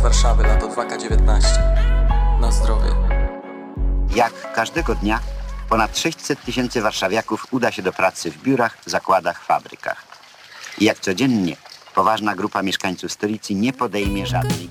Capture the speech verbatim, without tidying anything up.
Warszawy, lato dwa K dziewiętnaście. Na zdrowie. Jak każdego dnia ponad sześćset tysięcy warszawiaków uda się do pracy w biurach, zakładach, fabrykach. I jak codziennie poważna grupa mieszkańców stolicy nie podejmie żadnej